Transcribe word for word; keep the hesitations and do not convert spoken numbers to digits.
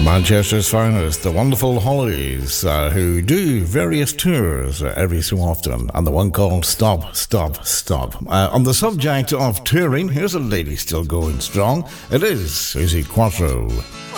Manchester's finest, the wonderful Hollies, uh, who do various tours uh, every so often, and the one called Stop, Stop, Stop. Uh, on the subject of touring, here's a lady still going strong. It is Suzi Quatro.